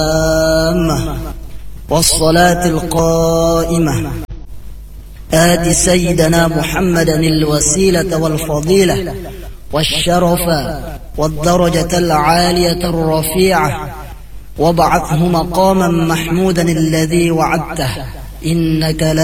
والصلاة القائمة آت سيدنا محمدا الوسيلة والفضيلة والشرف والدرجة العالية الرفيعة وابعثه مقاما محمودا الذي وعدته إنك لا